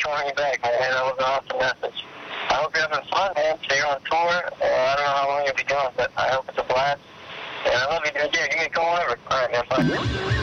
calling you back, man. That was an awesome message. I hope you're having fun, man. So you're on tour. I don't know how long you'll be going, but I hope it's a blast. And I love you, dude. Yeah, give me a call over. All right, man. Bye.